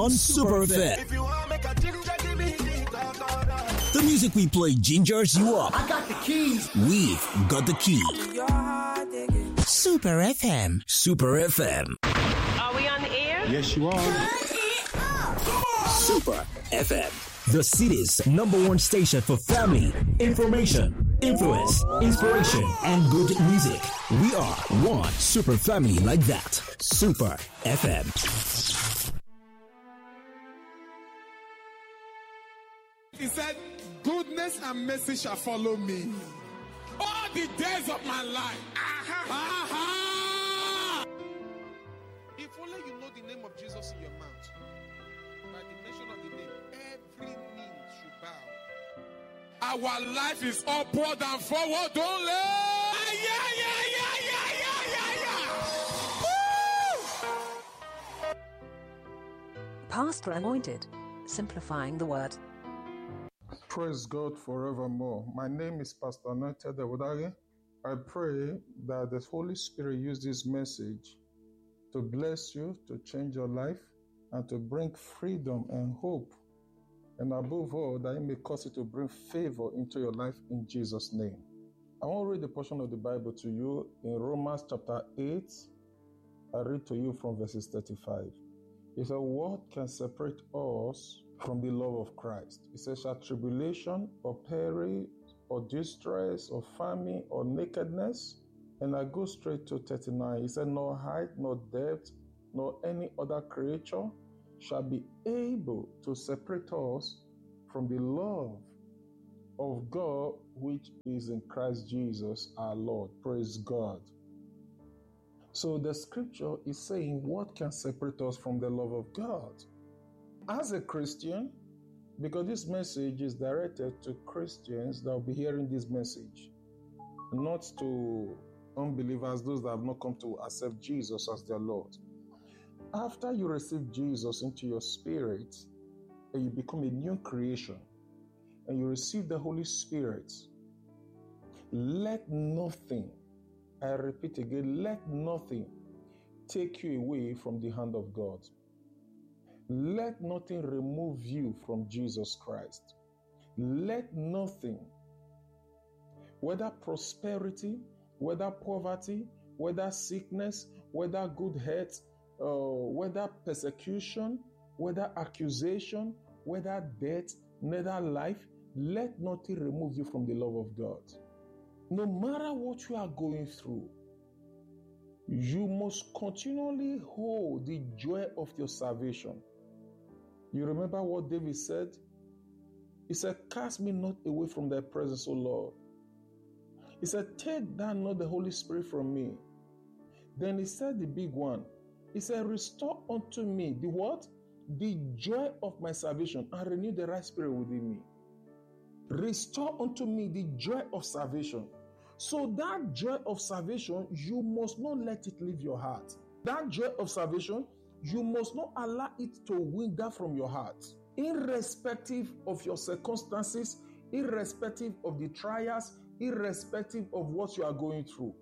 on Super FM. The music we play gingers you up. I got the keys. We've got the key. Super FM. Super FM. Are we on the air? Yes, you are. Super FM. The city's #1 station for family, information, influence, inspiration, and good music. We are one super family like that. Super FM. He said, goodness and mercy shall follow me all the days of my life. If only you know the name of Jesus in your mouth, by the mention of the name, every knee should bow. Our life is upward and forward only. Pastor Anointed, simplifying the word. Praise God forevermore. My name is Pastor Anointed Ewudaghe. I pray that the Holy Spirit use this message to bless you, to change your life, and to bring freedom and hope. And above all, that it may cause it to bring favor into your life in Jesus' name. I want to read the portion of the Bible to you in Romans chapter 8. I read to you from verses 35. It says, what can separate us from the love of Christ? It says, shall tribulation or peril or distress or famine or nakedness? And I go straight to 39. He said, nor height, nor depth, nor any other creature shall be able to separate us from the love of God which is in Christ Jesus our Lord. Praise God. So the scripture is saying, what can separate us from the love of God? As a Christian, because this message is directed to Christians that will be hearing this message, not to unbelievers, those that have not come to accept Jesus as their Lord. After you receive Jesus into your spirit, and you become a new creation, and you receive the Holy Spirit, let nothing, I repeat again, let nothing take you away from the hand of God. Let nothing remove you from Jesus Christ. Let nothing, whether prosperity, whether poverty, whether sickness, whether good health, whether persecution, whether accusation, whether death, whether life, let nothing remove you from the love of God. No matter what you are going through, you must continually hold the joy of your salvation. You remember what David said? He said, cast me not away from thy presence, O Lord. He said, take thou not the Holy Spirit from me. Then he said the big one. He said, restore unto me the what? The joy of my salvation, and renew the right spirit within me. Restore unto me the joy of salvation. So that joy of salvation, you must not let it leave your heart. That joy of salvation, you must not allow it to wither from your heart. Irrespective of your circumstances, irrespective of the trials, irrespective of what you are going through.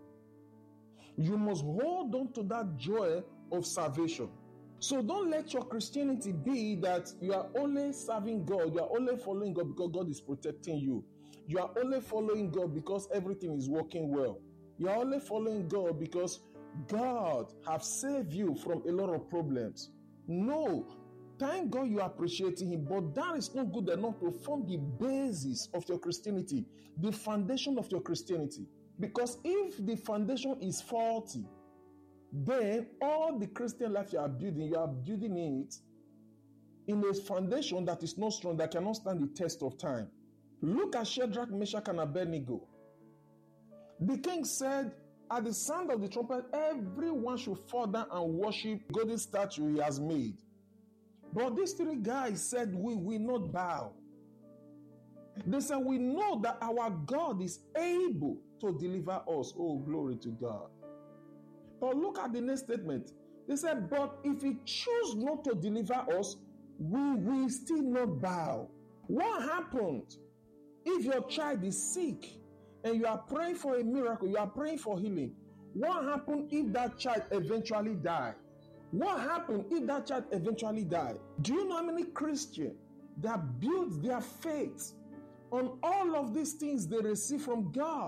You must hold on to that joy of salvation. So don't let your Christianity be that you are only serving God, you are only following God because God is protecting you. You are only following God because everything is working well. You are only following God because God has saved you from a lot of problems. No, thank God you are appreciating Him, but that is not good enough to form the basis of your Christianity, the foundation of your Christianity. Because if the foundation is faulty, then all the Christian life you are building it in a foundation that is not strong, that cannot stand the test of time. Look at Shadrach, Meshach, and Abednego. The king said, at the sound of the trumpet, everyone should fall down and worship the golden statue he has made. But these three guys said, we will not bow. They said, we know that our God is able to deliver us. Oh, glory to God. But look at the next statement. They said, but if He choose not to deliver us, we will still not bow. What happened if your child is sick and you are praying for a miracle, you are praying for healing? What happened if that child eventually died? What happened if that child eventually died? Do you know how many Christians that built their faith on all of these things they receive from God?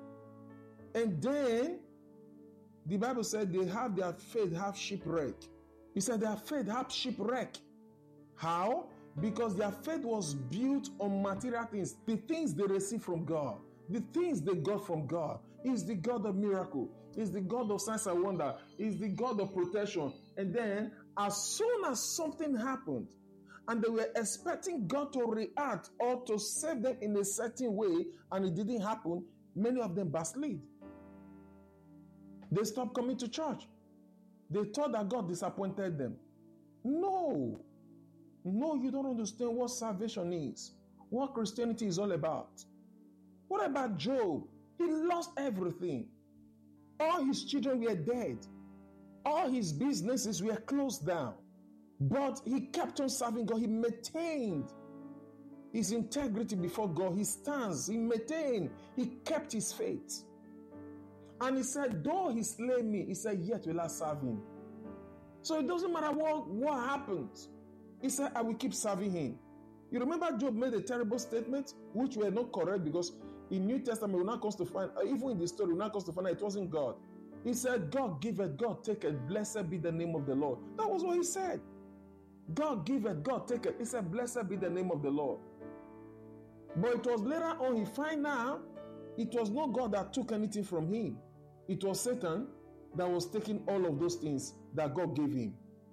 And then the Bible said they have their faith have shipwreck. He said their faith have shipwreck. How? Because their faith was built on material things, the things they receive from God, the things they got from God. Is the God of miracle, is the God of signs and wonder, is the God of protection. And then as soon as something happened and they were expecting God to react or to save them in a certain way and it didn't happen, many of them backslid. They stopped coming to church. They thought that God disappointed them. No, you don't understand what salvation is, what Christianity is all about. What about Job? He lost everything. All his children were dead. All his businesses were closed down. But he kept on serving God. He maintained his integrity before God. His stance, he maintained. He kept his faith. And he said, though he slay me, he said, yet will I serve him. So it doesn't matter what happens. He said, I will keep serving him. You remember Job made a terrible statement, which were not correct, because in New Testament, we now comes to find, even in the story, we now comes to find out it wasn't God. He said, God giveth, God taketh, blessed be the name of the Lord. That was what he said. God giveth, God taketh. He said, blessed be the name of the Lord. But it was later on, he find out, it was not God that took anything from him. It was Satan that was taking all of those things that God gave him.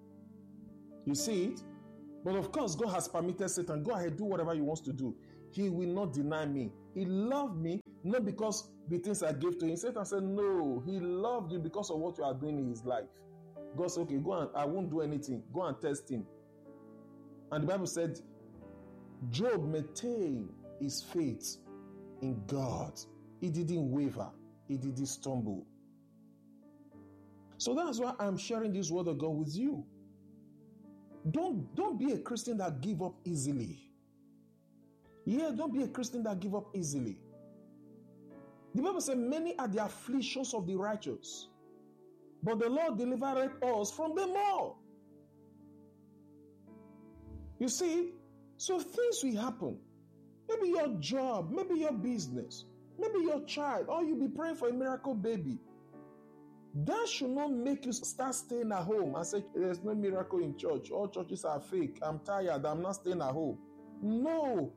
You see it? But of course, God has permitted Satan, go ahead, do whatever he wants to do. He will not deny me. He loved me, not because the things I gave to him. Satan said, no, he loved you because of what you are doing in his life. God said, okay, go and I won't do anything. Go and test him. And the Bible said, Job maintained his faith in God. He didn't waver. He didn't stumble. So that's why I'm sharing this word of God with you. Don't be a Christian that give up easily. Yeah, don't be a Christian that give up easily. The Bible says, many are the afflictions of the righteous, but the Lord delivered us from them all. You see, so things will happen. Maybe your job, maybe your business, maybe your child, or you'll be praying for a miracle baby. That should not make you start staying at home and say, there's no miracle in church. All churches are fake. I'm tired. I'm not staying at home. No.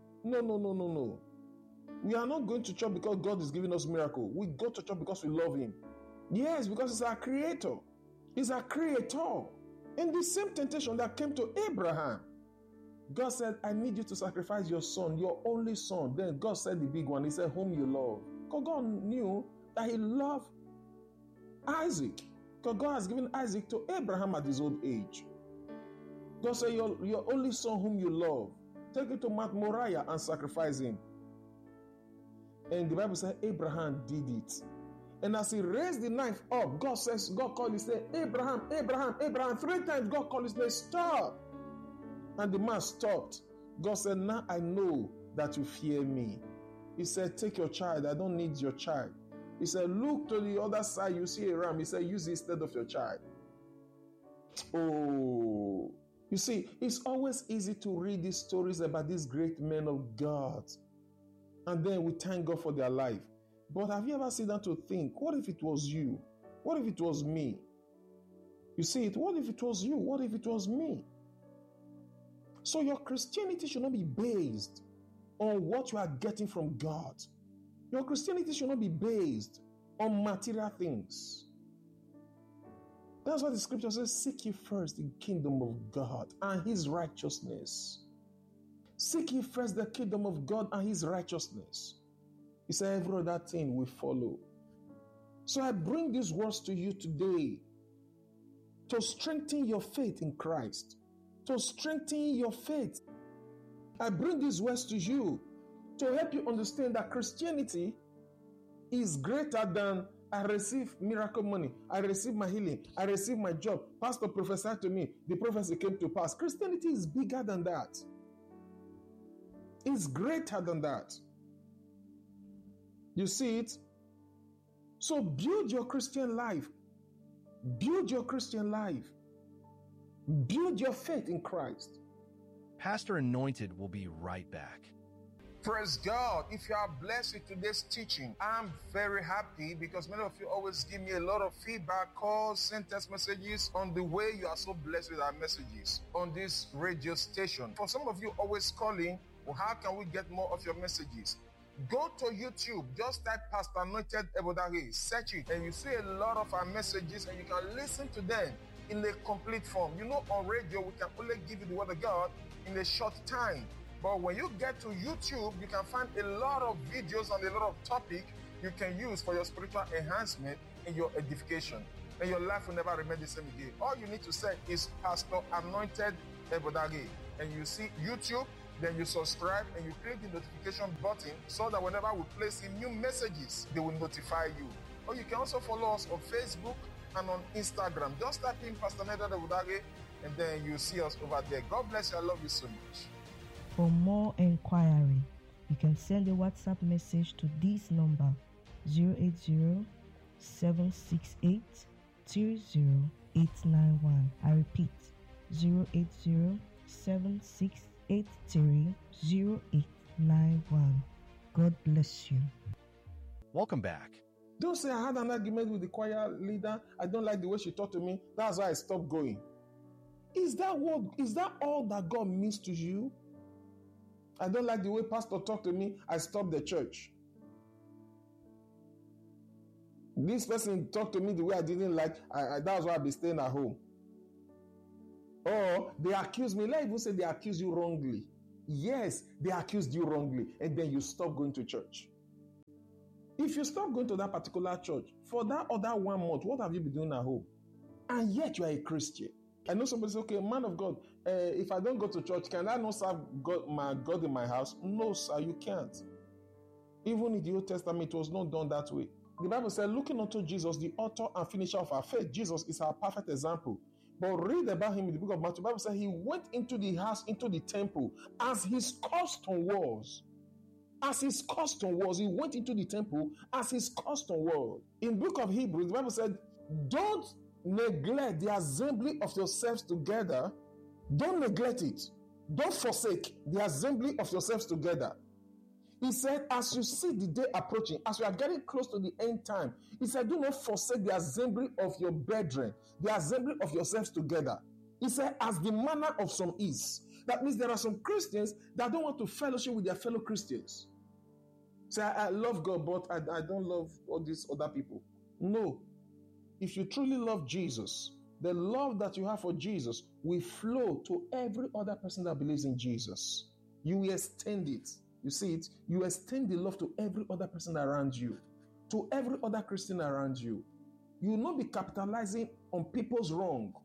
We are not going to church because God is giving us miracle. We go to church because we love him. Yes, because he's our creator. He's our creator. And the same temptation that came to Abraham. God said, I need you to sacrifice your son, your only son. Then God said the big one. He said, whom you love. Because God knew that he loved Isaac. Because God has given Isaac to Abraham at his old age. God said, your only son whom you love, take it to Mount Moriah and sacrifice him. And the Bible said Abraham did it. And as he raised the knife up, God called his name, Abraham, Abraham, Abraham. 3 times God called his name, stop. And the man stopped. God said, now I know that you fear me. He said, take your child. I don't need your child. He said, look to the other side. You see a ram. He said, use it instead of your child. Oh, you see, it's always easy to read these stories about these great men of God. And then we thank God for their life. But have you ever sat down to think, what if it was you? What if it was me? You see it, what if it was you? What if it was me? So your Christianity should not be based on what you are getting from God. Your Christianity should not be based on material things. That's why the scripture says, seek ye first the kingdom of God and his righteousness. Seek ye first the kingdom of God and his righteousness. He said, every other thing will follow. So I bring these words to you today to strengthen your faith in Christ. To strengthen your faith. I bring these words to you to help you understand that Christianity is greater than I receive miracle money, I receive my healing, I receive my job, pastor prophesied to me, the prophecy came to pass. Christianity is bigger than that. It's greater than that. You see it? So build your Christian life. Build your Christian life. Build your faith in Christ. Pastor Anointed will be right back. Praise God. If you are blessed with today's teaching, I'm very happy because many of you always give me a lot of feedback, calls, send text messages on the way you are so blessed with our messages on this radio station. For some of you always calling, well, how can we get more of your messages? Go to YouTube, just type Pastor Anointed Ebodare, search it, and you see a lot of our messages and you can listen to them in a complete form. You know, on radio, we can only give you the word of God in a short time. But when you get to YouTube, you can find a lot of videos and a lot of topics you can use for your spiritual enhancement and your edification. And your life will never remain the same again. All you need to say is Pastor Anointed Ebodare. And you see YouTube, then you subscribe and you click the notification button so that whenever we place in new messages, they will notify you. Or you can also follow us on Facebook and on Instagram. Just type in Pastor Anointed Ebodare and then you see us over there. God bless you. I love you so much. For more inquiry, you can send a WhatsApp message to this number 080-768-30891. I repeat, 080-768-30891. God bless you. Welcome back. Don't say I had an argument with the choir leader. I don't like the way she talked to me. That's why I stopped going. Is that all that God means to you? I don't like the way pastor talked to me. I stopped the church. This person talked to me the way I didn't like. That's why I'll be staying at home. Or they accuse me. Let's even say they accuse you wrongly. Yes, they accused you wrongly. And then you stop going to church. If you stop going to that particular church, for that other 1 month, what have you been doing at home? And yet you are a Christian. I know somebody say, okay, man of God, if I don't go to church, can I not serve my God in my house? No, sir, you can't. Even in the Old Testament, it was not done that way. The Bible said, looking unto Jesus, the author and finisher of our faith. Jesus is our perfect example. But read about him in the book of Matthew. The Bible said he went into the house, into the temple, as his custom was. As his custom was, he went into the temple as his custom was. In the book of Hebrews, the Bible said, don't neglect the assembly of yourselves together. Don't neglect it. Don't forsake the assembly of yourselves together. He said, as you see the day approaching, as we are getting close to the end time, he said, do not forsake the assembly of your brethren, the assembly of yourselves together. He said, as the manner of some is. That means there are some Christians that don't want to fellowship with their fellow Christians. Say, I love God, but I don't love all these other people. No. If you truly love Jesus, the love that you have for Jesus will flow to every other person that believes in Jesus. You will extend it. You see it? You extend the love to every other person around you, to every other Christian around you. You will not be capitalizing on people's wrong.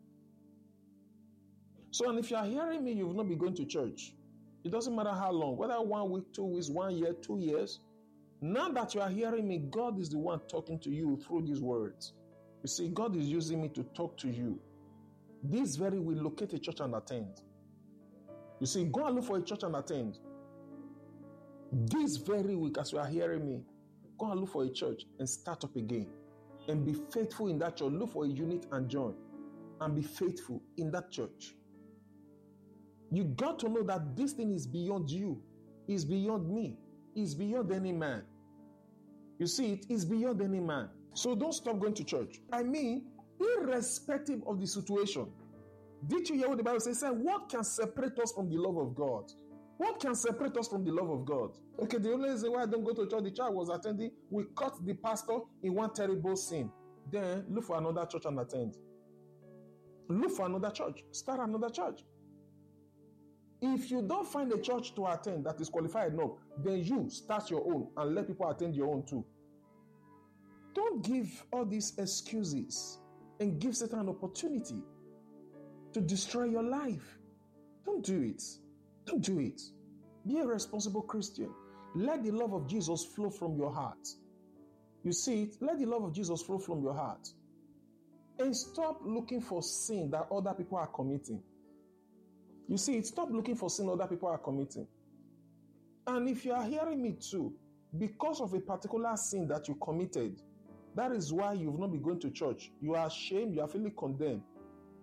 So, and if you are hearing me, you will not be going to church. It doesn't matter how long, whether 1 week, 2 weeks, 1 year, 2 years. Now that you are hearing me, God is the one talking to you through these words. You see, God is using me to talk to you. This very will locate a church and attend. You see, go and look for a church and attend. This very week, as you are hearing me, go and look for a church and start up again. And be faithful in that church. Look for a unit and join. And be faithful in that church. You got to know that this thing is beyond you. It's beyond me. It's beyond any man. You see, it is beyond any man. So don't stop going to church. I mean, irrespective of the situation. Did you hear what the Bible says? It said, what can separate us from the love of God? What can separate us from the love of God? Okay, the only reason why I don't go to church, the church I was attending, we caught the pastor in one terrible sin. Then look for another church and attend. Look for another church. Start another church. If you don't find a church to attend that is qualified enough, then you start your own and let people attend your own too. Don't give all these excuses and give Satan an opportunity to destroy your life. Don't do it. Don't do it. Be a responsible Christian. Let the love of Jesus flow from your heart. You see it? Let the love of Jesus flow from your heart. And stop looking for sin that other people are committing. You see it? Stop looking for sin other people are committing. And if you are hearing me too, because of a particular sin that you committed, that is why you've not been going to church. You are ashamed, you are feeling condemned.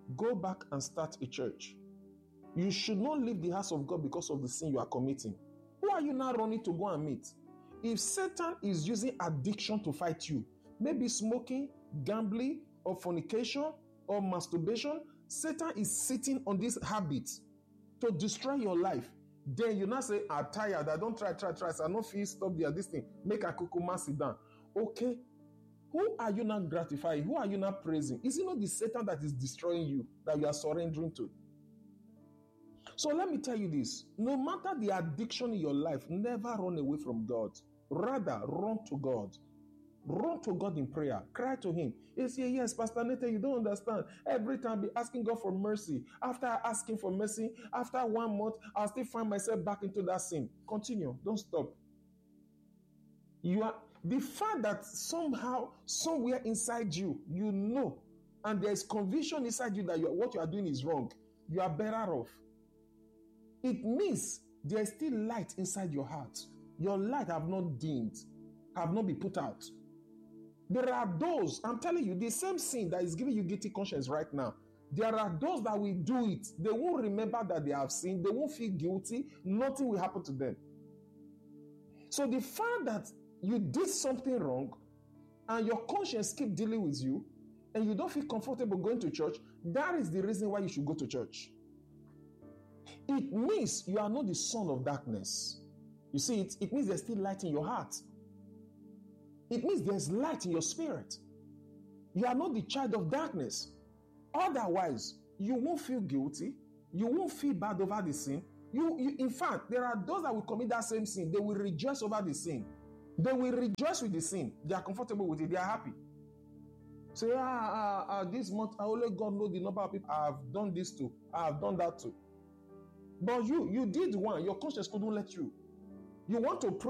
Go back and start a church. You should not leave the house of God because of the sin you are committing. Who are you now running to go and meet? If Satan is using addiction to fight you, maybe smoking, gambling, or fornication, or masturbation, Satan is sitting on this habit to destroy your life. Then you now say, I'm tired, I don't try, so I don't feel stop there, this thing, make a kukuma sit down. Okay, who are you not gratifying? Who are you not praising? Is it not the Satan that is destroying you, that you are surrendering to? So let me tell you this, no matter the addiction in your life, never run away from God. Rather, run to God. Run to God in prayer. Cry to Him. You say, yes, Pastor Nathan, you don't understand. Every time I be asking God for mercy. After asking for mercy, after 1 month, I'll still find myself back into that sin. Continue. Don't stop. You are the fact that somehow, somewhere inside you, you know, and there is conviction inside you that what you are doing is wrong. You are better off. It means there is still light inside your heart. Your light have not dimmed, have not been put out. There are those, I'm telling you, the same sin that is giving you guilty conscience right now. There are those that will do it. They won't remember that they have sinned. They won't feel guilty. Nothing will happen to them. So the fact that you did something wrong and your conscience keep dealing with you and you don't feel comfortable going to church, that is the reason why you should go to church. It means you are not the son of darkness. You see, it means there's still light in your heart. It means there's light in your spirit. You are not the child of darkness. Otherwise, you won't feel guilty. You won't feel bad over the sin. In fact, there are those that will commit that same sin. They will rejoice over the sin. They will rejoice with the sin. They are comfortable with it. They are happy. Say, this month, only God knows the number of people I have done this to. I have done that to. But you did one. Your conscience couldn't let you. You want to pray.